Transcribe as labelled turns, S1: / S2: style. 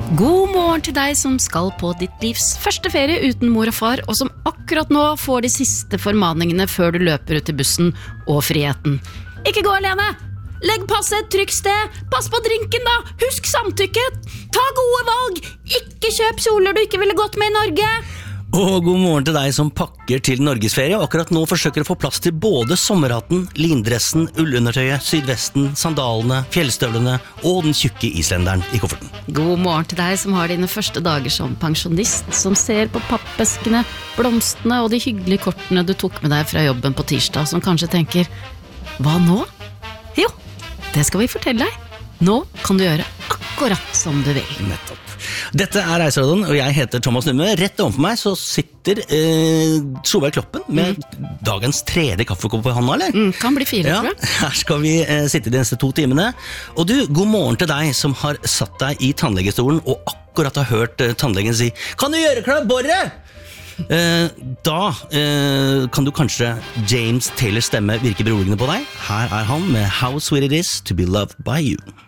S1: God morgen til deg som skal på ditt livs første ferie uten mor og far, og som akkurat nå får de siste formaningene før du løper ut i bussen og friheten. Ikke gå alene! Legg passet et trygt sted! Pass på drinken da! Husk samtykke! Ta gode valg! Ikke kjøp kjoler du ikke ville gått med i Norge!
S2: Og god morgen til deg som pakker til Norgesferie og akkurat nå forsøker å få plass til både sommerhatten, lindressen, ullundertøyet, sydvesten, sandalene, fjellstøvlene og den tjukke islenderen i kofferten.
S1: God morgen til deg som har dine første dager som pensjonist, som ser på pappeskene, blomstene og de hyggelige kortene du tok med deg fra jobben på tirsdag, som kanskje tenker, hva nå? Jo, det skal vi fortelle deg. Nå kan du gjøre akkurat som du vil.
S2: Nettopp. Dette er Reiseradioen, og jeg heter Thomas Numme. Rett overfor meg så sitter Solveig Kloppen med dagens tredje kaffekopp i hånda, eller?
S1: Kan bli 4, tror jeg.
S2: Her skal vi sitte de neste 2 timene. Og du, god morgen til deg som har satt deg i tannlegestolen og akkurat har hørt tannlegen si «Kan du gjøre klart borret?» Da kan du kanskje James Taylors stemme virke beroligende på deg. Her er han med How Sweet It Is To Be Loved By You.